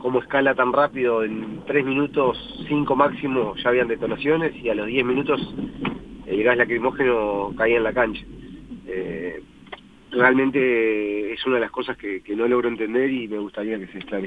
cómo escala tan rápido. En 3 minutos, 5 máximo, ya habían detonaciones y a los 10 minutos el gas lacrimógeno caía en la cancha. Realmente es una de las cosas que no logro entender y me gustaría que se esclarezca.